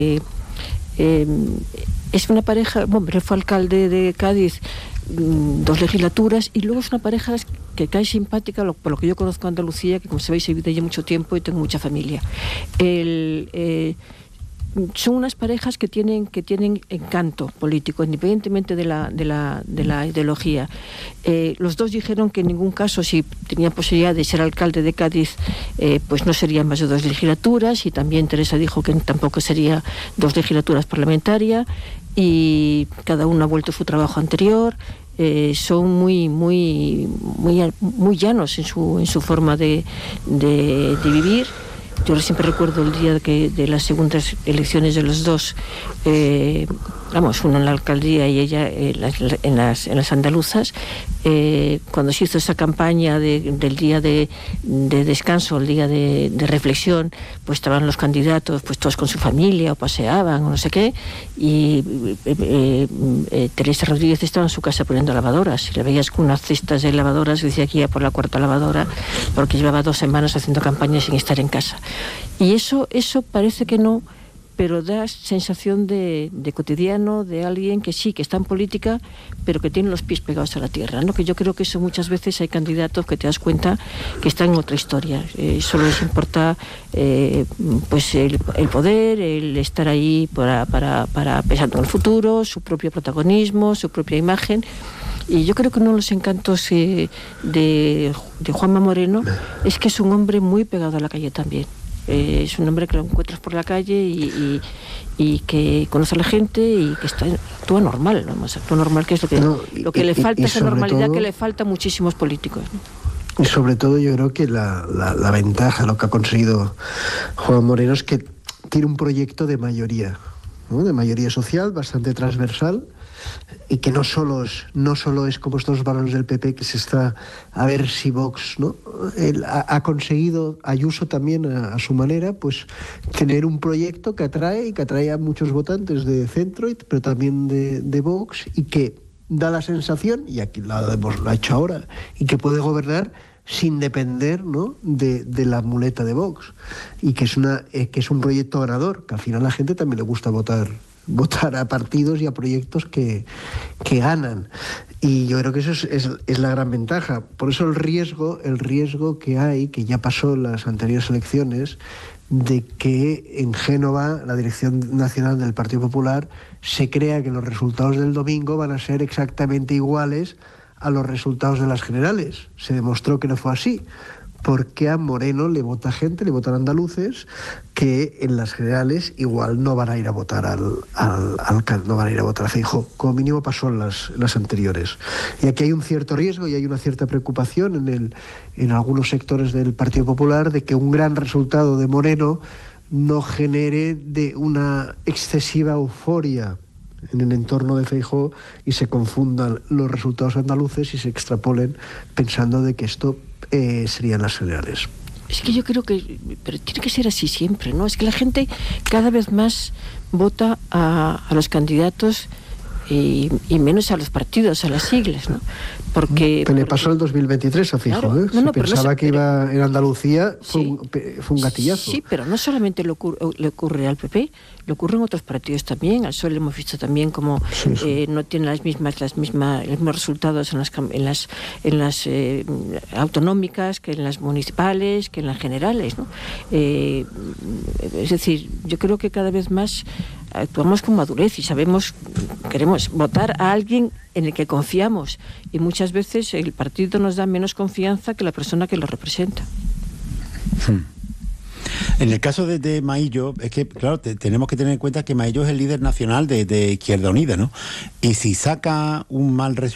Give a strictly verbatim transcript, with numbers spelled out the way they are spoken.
Eh, eh, es una pareja, bueno, fue alcalde de Cádiz dos legislaturas y luego es una pareja que cae simpática, lo, por lo que yo conozco a Andalucía, que como sabéis he vivido allí mucho tiempo y tengo mucha familia. El, eh, son unas parejas que tienen que tienen encanto político, independientemente de la, de la, de la ideología. Eh, los dos dijeron que en ningún caso, si tenían posibilidad de ser alcalde de Cádiz, eh, pues no serían más de dos legislaturas, y también Teresa dijo que tampoco sería dos legislaturas parlamentarias, y cada uno ha vuelto a su trabajo anterior. Eh, son muy muy muy muy llanos en su en su forma de, de, de vivir. Yo siempre recuerdo el día de, que, de las segundas elecciones de los dos, eh, vamos, uno en la alcaldía y ella eh, las, en, las, en las andaluzas, eh, cuando se hizo esa campaña de, del día de, de descanso, el día de, de reflexión, pues estaban los candidatos pues todos con su familia o paseaban o no sé qué, y eh, eh, eh, Teresa Rodríguez estaba en su casa poniendo lavadoras, y le veías con unas cestas de lavadoras, decía que iba por la cuarta lavadora, porque llevaba dos semanas haciendo campaña sin estar en casa. Y eso, eso parece que no, pero da sensación de, de cotidiano, de alguien que sí, que está en política, pero que tiene los pies pegados a la tierra, ¿no? Que yo creo que eso muchas veces hay candidatos que te das cuenta que están en otra historia. Eh, solo les importa eh, pues el, el poder, el estar ahí para, para, para pensando en el futuro, su propio protagonismo, su propia imagen. Y yo creo que uno de los encantos eh, de, de Juanma Moreno es que es un hombre muy pegado a la calle también. Eh, es un hombre que lo encuentras por la calle y, y, y que conoce a la gente y que está, actúa normal, ¿no? Actúa normal, que es lo que, no, y, lo que y, le falta, esa normalidad todo, que le falta a muchísimos políticos, ¿no? Y sobre todo yo creo que la, la, la ventaja, lo que ha conseguido Juan Moreno es que tiene un proyecto de mayoría, ¿no? De mayoría social, bastante transversal, y que no solo es, no solo es como estos varones del P P que se está a ver si Vox, ¿no? Él ha, ha conseguido, Ayuso también a, a su manera, pues tener un proyecto que atrae y que atrae a muchos votantes de centro, pero también de, de Vox, y que da la sensación, y aquí lo, hemos, lo ha hecho ahora, y que puede gobernar sin depender, ¿no? de, de la muleta de Vox, y que es, una, eh, que es un proyecto ganador, que al final a la gente también le gusta votar votar a partidos y a proyectos que, que ganan, y yo creo que eso es, es, es la gran ventaja. Por eso el riesgo el riesgo que hay, que ya pasó en las anteriores elecciones, de que en Génova la Dirección Nacional del Partido Popular se crea que los resultados del domingo van a ser exactamente iguales a los resultados de las generales. Se demostró que no fue así, porque a Moreno le vota gente, le votan andaluces que en las generales igual no van a ir a votar al, al, al no van a ir a votar a Feijóo, como mínimo pasó en las, las anteriores. Y aquí hay un cierto riesgo y hay una cierta preocupación en, el, en algunos sectores del Partido Popular de que un gran resultado de Moreno no genere de una excesiva euforia en el entorno de Feijóo y se confundan los resultados andaluces y se extrapolen pensando de que esto eh, serían las generales. Es que yo creo que, pero tiene que ser así siempre, ¿no? Es que la gente cada vez más vota a, a los candidatos y, y menos a los partidos, a las siglas, ¿no? Porque, que le porque... pasó el dos mil veintitrés a Feijóo, claro, ¿eh? no, no, Se pensaba no se... que iba en Andalucía, fue, sí, un, fue un gatillazo. Sí, pero no solamente le ocurre, le ocurre al P P, le ocurre en otros partidos también. Al P S O E hemos visto también como sí, sí. Eh, no tiene las mismas, las mismas, los mismos resultados en las, en las, en las eh, autonómicas que en las municipales, que en las generales, ¿no? Eh, es decir, yo creo que cada vez más actuamos con madurez y sabemos, queremos votar a alguien en el que confiamos, y muchas veces el partido nos da menos confianza que la persona que lo representa. Hmm. En el caso de, de Maillo, es que, claro, te, tenemos que tener en cuenta que Maillo es el líder nacional de, de Izquierda Unida, ¿no? Y si saca un mal resultado